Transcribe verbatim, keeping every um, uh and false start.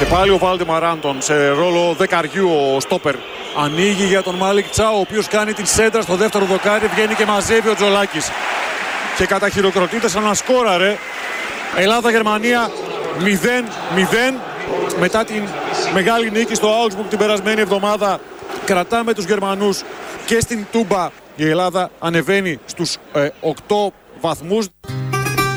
Και πάλι ο Βάλτεμαρ Άντον σε ρόλο δεκαριού, ο στόπερ. Ανοίγει για τον Μάλικ Τσάου, ο οποίος κάνει την σέντρα στο δεύτερο δοκάρι. Βγαίνει και μαζεύει ο Τζολάκης. Και καταχειροκροτείται σαν να σκόραρε. Ελλάδα-Γερμανία μηδέν μηδέν. Μετά την μεγάλη νίκη στο Augsburg την περασμένη εβδομάδα, κρατάμε τους Γερμανούς και στην Τούμπα. Η Ελλάδα ανεβαίνει στους ε, οκτώ βαθμούς.